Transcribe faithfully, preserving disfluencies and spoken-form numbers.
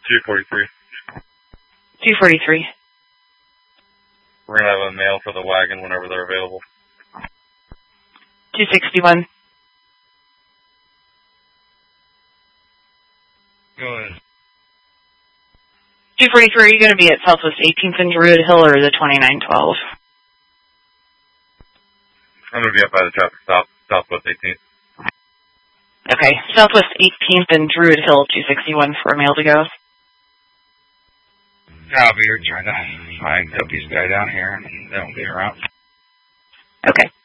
two forty-three. two forty-three. We're going to have a mail for the wagon whenever they're available. two sixty-one. Go ahead. two forty-three, are you going to be at Southwest eighteenth and Druid Hill or the twenty-nine twelve? I'm going to be up by the traffic stop, Southwest eighteenth. Okay, Southwest eighteenth and Druid Hill, two sixty-one for a mail to go. I'll be here trying to find Guppy's guy down here, and they'll be around. Okay.